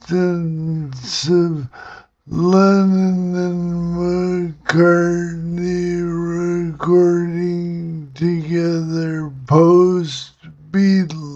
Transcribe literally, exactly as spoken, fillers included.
instance of Lennon and McCartney recording together post-Beatles.